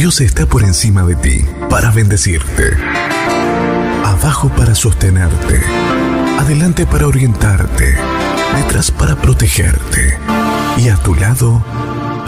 Dios está por encima de ti para bendecirte, abajo para sostenerte, adelante para orientarte, detrás para protegerte y a tu lado